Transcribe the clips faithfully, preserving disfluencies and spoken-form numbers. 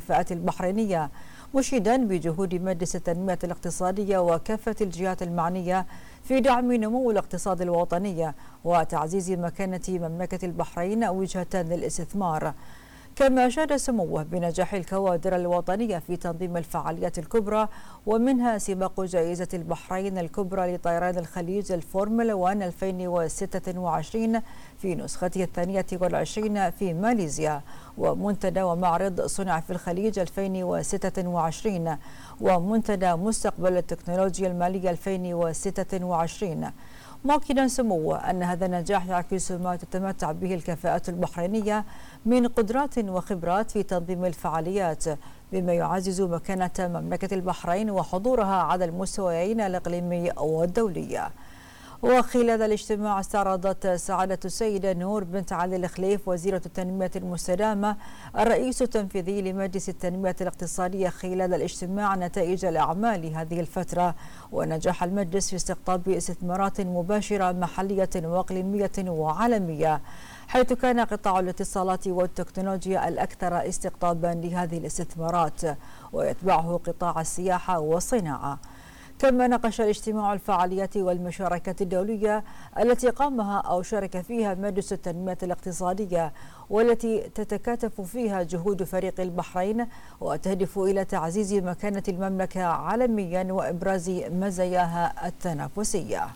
الكفاءة البحرينية، مشيدا بجهود مجلس التنمية الاقتصادية وكافة الجهات المعنية في دعم نمو الاقتصاد الوطني وتعزيز مكانة مملكة البحرين وجهة للاستثمار. كما أشاد سموه بنجاح الكوادر الوطنية في تنظيم الفعاليات الكبرى، ومنها سباق جائزة البحرين الكبرى لطيران الخليج الفورمولا واحد ألفين وستة وعشرين في نسخته الثانية والعشرين في ماليزيا، ومنتدى ومعرض صنع في الخليج ألفين وستة وعشرين، ومنتدى مستقبل التكنولوجيا المالية ألفين وستة وعشرين. مؤكدا سموه أن هذا النجاح يعكس ما تتمتع به الكفاءة البحرينية من قدرات وخبرات في تنظيم الفعاليات، بما يعزز مكانة مملكة البحرين وحضورها على المستويين الإقليمي والدولي. وخلال الاجتماع استعرضت سعادة السيدة نور بنت علي الخليف وزيرة التنمية المستدامة الرئيس التنفيذي لمجلس التنمية الاقتصادية خلال الاجتماع نتائج الأعمال هذه الفترة ونجاح المجلس في استقطاب استثمارات مباشرة محلية وإقليمية وعالمية، حيث كان قطاع الاتصالات والتكنولوجيا الأكثر استقطابا لهذه الاستثمارات، ويتبعه قطاع السياحة والصناعة. كما ناقش الاجتماع الفعاليات والمشاركات الدولية التي قامها أو شارك فيها مجلس التنمية الاقتصادية، والتي تتكاتف فيها جهود فريق البحرين وتهدف إلى تعزيز مكانة المملكة عالميا وإبراز مزاياها التنافسية.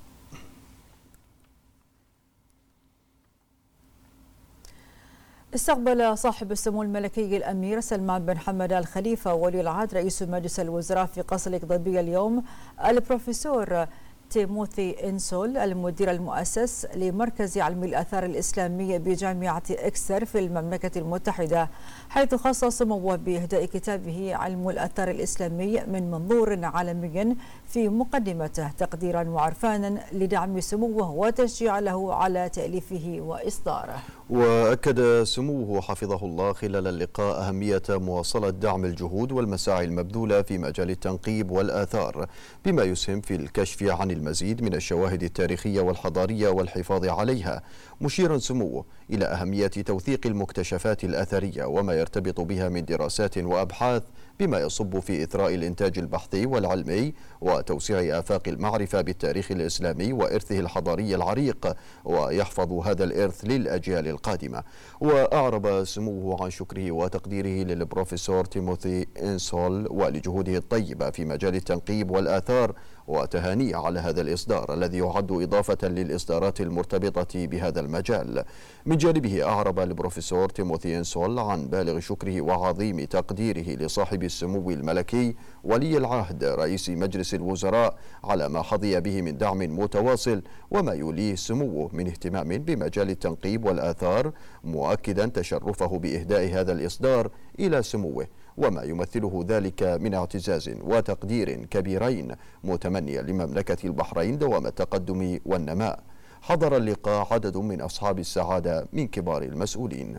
استقبل صاحب السمو الملكي الأمير سلمان بن حمد آل خليفة ولي العهد رئيس مجلس الوزراء في قصر الإقضبية اليوم البروفيسور تيموثي إنسول المدير المؤسس لمركز علم الآثار الإسلامي بجامعة إكستر في المملكة المتحدة، حيث خص سموه بإهداء كتابه علم الآثار الإسلامي من منظور عالمي في مقدمته، تقديرا وعرفانا لدعم سموه وتشجيع له على تأليفه وإصداره. وأكد سموه حفظه الله خلال اللقاء أهمية مواصلة دعم الجهود والمساعي المبذولة في مجال التنقيب والآثار، بما يسهم في الكشف عن المزيد من الشواهد التاريخية والحضارية والحفاظ عليها، مشيرا سموه إلى أهمية توثيق المكتشفات الأثرية وما يرتبط بها من دراسات وأبحاث، بما يصب في إثراء الإنتاج البحثي والعلمي وتوسيع آفاق المعرفة بالتاريخ الإسلامي وإرثه الحضاري العريق، ويحفظ هذا الإرث للأجيال القادمة. وأعرب سموه عن شكره وتقديره للبروفيسور تيموثي إنسول ولجهوده الطيبة في مجال التنقيب والآثار، وتهانيه على هذا الإصدار الذي يعد إضافة للإصدارات المرتبطة بهذا المجال. من جانبه أعرب البروفيسور تيموثي إنسول عن بالغ شكره وعظيم تقديره لصاحب السمو الملكي ولي العهد رئيس مجلس الوزراء على ما حظي به من دعم متواصل وما يوليه سموه من اهتمام بمجال التنقيب والآثار، مؤكدا تشرفه بإهداء هذا الإصدار إلى سموه وما يمثله ذلك من اعتزاز وتقدير كبيرين، متمنيا لمملكة البحرين دوام التقدم والنماء. حضر اللقاء عدد من أصحاب السعادة من كبار المسؤولين.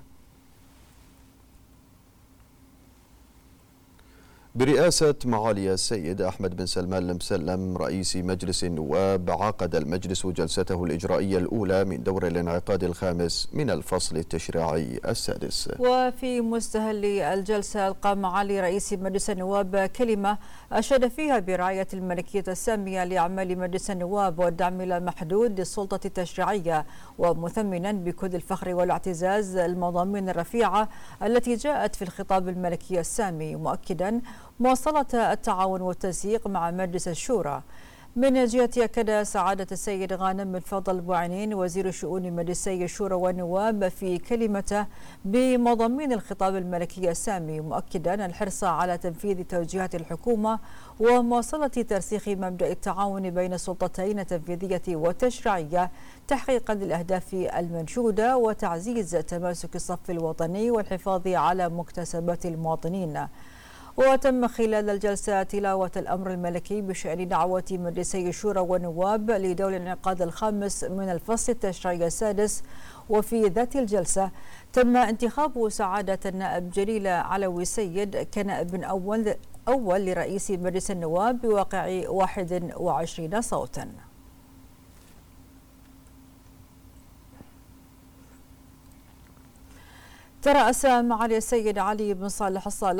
برئاسة معالي السيد أحمد بن سلمان المسلم رئيس مجلس النواب، عقد المجلس جلسته الإجرائية الأولى من دور الانعقاد الخامس من الفصل التشريعي السادس. وفي مستهل الجلسة ألقى معالي رئيس مجلس النواب كلمة أشاد فيها برعاية الملكية السامية لأعمال مجلس النواب والدعم اللامحدود للسلطة التشريعية، ومثمنا بكل الفخر والاعتزاز المضامين الرفيعة التي جاءت في الخطاب الملكي السامي، مؤكدا مواصلة التعاون والتنسيق مع مجلس الشورى. من جهة أكد سعادة السيد غانم بن فضل بوعينين وزير شؤون مجلسي الشورى والنواب في كلمته بمضامين الخطاب الملكي السامي، مؤكدا الحرص على تنفيذ توجيهات الحكومة ومواصلة ترسيخ مبدأ التعاون بين السلطتين التنفيذية والتشريعية تحقيقا للأهداف المنشودة وتعزيز تماسك الصف الوطني والحفاظ على مكتسبات المواطنين. وتم خلال الجلسة تلاوة الأمر الملكي بشأن دعوة مجلسي الشورى والنواب لدور الانعقاد الخامس من الفصل التشريعي السادس. وفي ذات الجلسة تم انتخاب سعادة النائب جليل علوي سيد كنائب أول أول لرئيس مجلس النواب بواقع واحد وعشرين صوتا. ترأس معالي السيد علي بن صالح الصالح